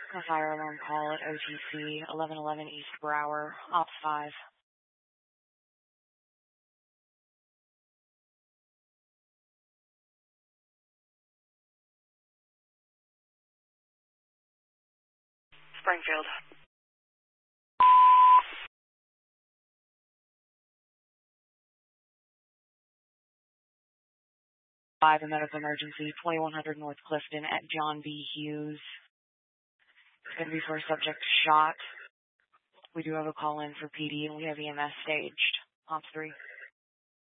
A fire alarm call at OTC 1111 East Brower, Ops 5. Springfield. 5, a medical emergency, 2100 North Clifton at John B. Hughes. It's going to be for a subject shot. We do have a call in for PD and we have EMS staged. Ops 3.